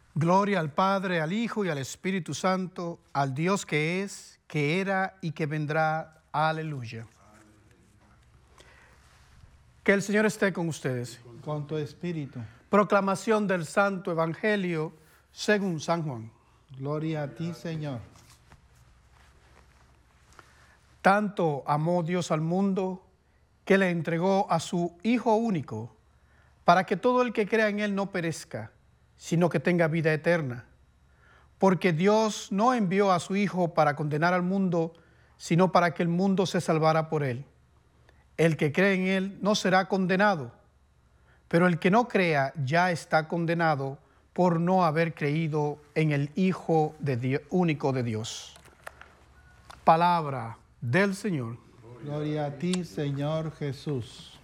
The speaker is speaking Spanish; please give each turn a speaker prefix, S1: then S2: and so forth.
S1: Gloria al Padre, al Hijo y al Espíritu Santo, al Dios que es, que era y que vendrá. Aleluya. Que el Señor esté con ustedes.
S2: Con tu espíritu.
S1: Proclamación del Santo Evangelio según San Juan.
S2: Gloria a ti, Señor.
S1: Tanto amó Dios al mundo que le entregó a su Hijo único, para que todo el que crea en Él no perezca, sino que tenga vida eterna. Porque Dios no envió a su Hijo para condenar al mundo, sino para que el mundo se salvara por Él. El que cree en Él no será condenado, pero el que no crea ya está condenado por no haber creído en el Hijo de Dios, único de Dios. Palabra del Señor.
S2: Gloria a ti, Señor Jesús.